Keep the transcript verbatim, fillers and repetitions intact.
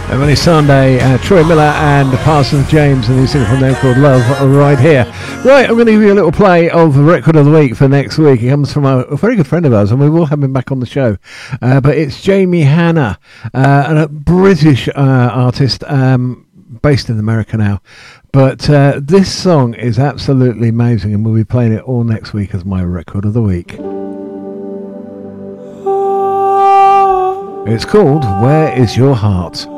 Emily Sandé, uh, Troy Miller and Parsons James, and he's singing from them called Love Right Here. Right, I'm going to give you a little play of the record of the week for next week. It comes from a, a very good friend of ours, and we will have him back on the show. Uh, but it's Jamie Hanna, uh, and a British uh, artist um, based in America now. But uh, this song is absolutely amazing, and we'll be playing it all next week as my record of the week. It's called Where Is Your Heart?